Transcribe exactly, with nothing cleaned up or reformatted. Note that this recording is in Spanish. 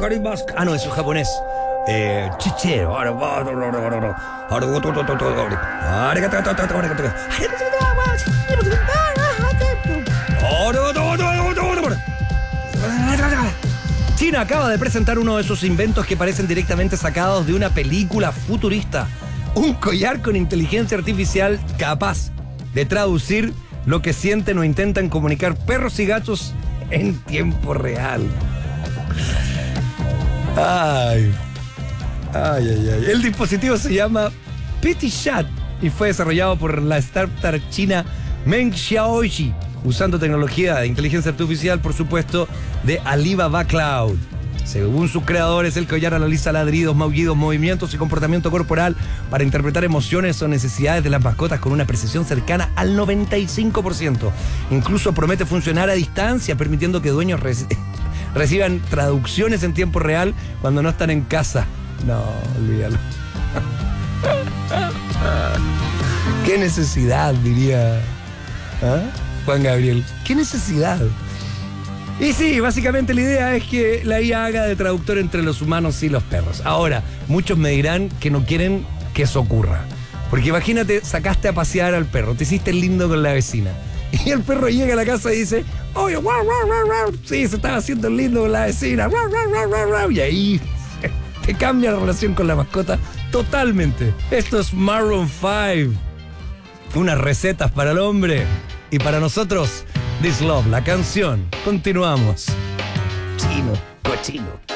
Ah, no, eso es japonés. Eh, chichero. China acaba de presentar uno de esos inventos que parecen directamente sacados de una película futurista. Un collar con inteligencia artificial capaz de traducir lo que sienten o intentan comunicar perros y gatos en tiempo real. Ay. Ay, ay, ay. El dispositivo se llama PetiChat y fue desarrollado por la startup china Meng Xiaoji, usando tecnología de inteligencia artificial, por supuesto, de Alibaba Cloud. Según sus creadores, el collar analiza ladridos, maullidos, movimientos y comportamiento corporal para interpretar emociones o necesidades de las mascotas con una precisión cercana al noventa y cinco por ciento. Incluso promete funcionar a distancia, permitiendo que dueños reci- reciban traducciones en tiempo real cuando no están en casa. No, olvídalo. ¿Qué necesidad, diría ¿Ah? Juan Gabriel? ¿Qué necesidad? Y sí, básicamente la idea es que la I A haga de traductor entre los humanos y los perros. Ahora, muchos me dirán que no quieren que eso ocurra. Porque imagínate, sacaste a pasear al perro, te hiciste el lindo con la vecina. Y el perro llega a la casa y dice, oye, guau, guau, guau, guau. Sí, se estaba haciendo el lindo con la vecina. Guau, guau, guau, guau, guau. Y ahí te cambia la relación con la mascota totalmente. Esto es Maroon cinco. Unas recetas para el hombre. Y para nosotros, This Love, la canción. Continuamos. Chino, cochino.